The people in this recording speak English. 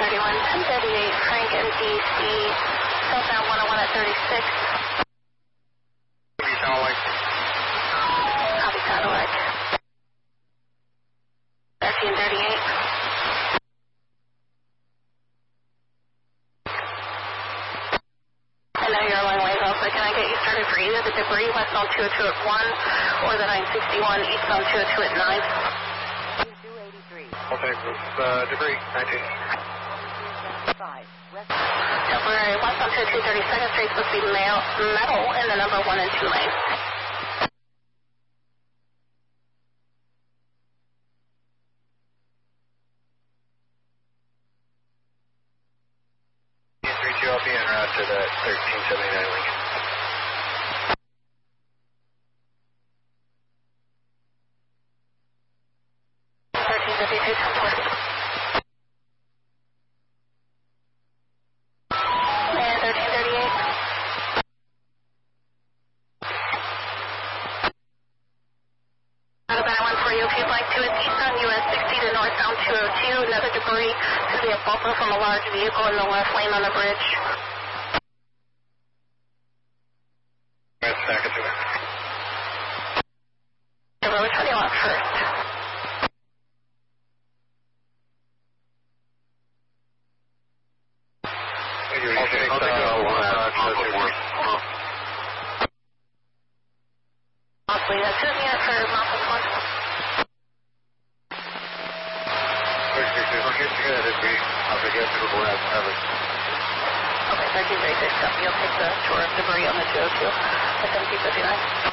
1038, Frank and DC, southbound 101 at 36. Satellite. Copy satellite. 1338. I know your runway is off, but can I get you started for either the debris westbound 202 at 1 or the 961 eastbound 202 at 9? 283. Okay, debris, 19. 5. Temporary westbound 202 32nd Street supposed to be metal in the number 1 and 2 lane. I'll be en route to the 1379 Lincoln. And 1338. Got a better one for you if you'd like to. It's eastbound US 60 to northbound 202. Another debris could be a bumper from a large vehicle in the left lane on the bridge. That's back to it. Which one do you want first? I'll take one. Possibly that's who's unit for Mountain One. Okay, 1336, copy. You'll take the tour of debris on the 202 at 1759.